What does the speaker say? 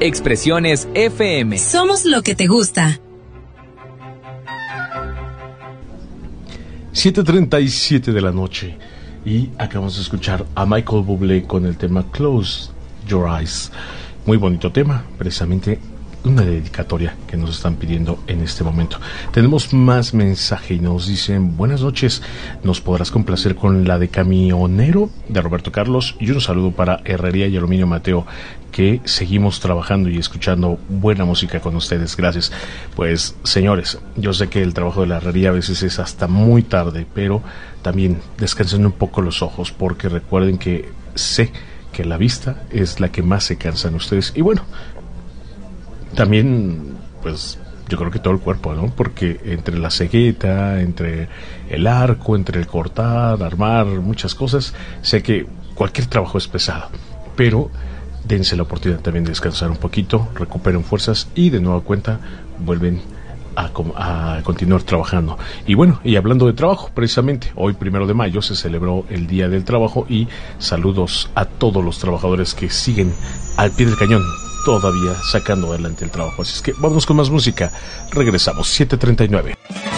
Expresiones FM. Somos lo que te gusta. 7:37 de la noche y acabamos de escuchar a Michael Bublé con el tema Close Your Eyes. Muy bonito tema, precisamente una dedicatoria que nos están pidiendo en este momento. Tenemos más mensaje y nos dicen: buenas noches, nos podrás complacer con la de Camionero de Roberto Carlos, y un saludo para Herrería y Aluminio Mateo, que seguimos trabajando y escuchando buena música con ustedes. Gracias. Pues señores, yo sé que el trabajo de la herrería a veces es hasta muy tarde, pero también descansen un poco los ojos, porque recuerden que sé que la vista es la que más se cansan ustedes. Y bueno, también, pues, yo creo que todo el cuerpo, ¿no? Porque entre la cegueta, entre el arco, entre el cortar, armar, muchas cosas, sé que cualquier trabajo es pesado, pero dense la oportunidad también de descansar un poquito, recuperen fuerzas y de nueva cuenta vuelven a continuar trabajando. Y bueno, y hablando de trabajo, precisamente hoy 1 de mayo se celebró el Día del Trabajo, y saludos a todos los trabajadores que siguen al pie del cañón, todavía sacando adelante el trabajo. Así es que vamos con más música. Regresamos, 7:39.